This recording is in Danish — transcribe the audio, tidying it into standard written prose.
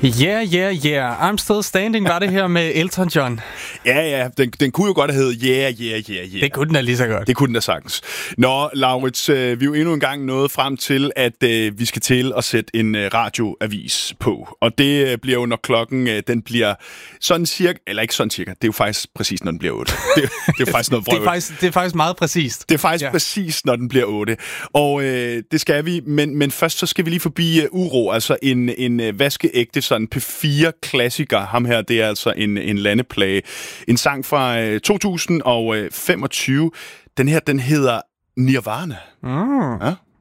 Yeah, I'm still standing, var det her med Elton John. Ja, den kunne jo godt have heddet yeah. Det kunne den da lige så godt. Det kunne den da sagtens. Nå, Laurits, vi er jo endnu en gang nået frem til, at vi skal til at sætte en radioavis på. Og det bliver jo, når klokken den bliver sådan cirka, eller ikke sådan cirka, det er jo faktisk præcis, når den bliver 8. Det er jo faktisk noget vrøvl. Det er faktisk meget præcist. Det er faktisk præcis, når den bliver 8. Og det skal vi, men først så skal vi lige forbi Uro, altså en vaskeægte sådan P4-klassiker. Ham her, det er altså en landeplage. En sang fra 2025. Den her, den hedder Nirvana. Ja.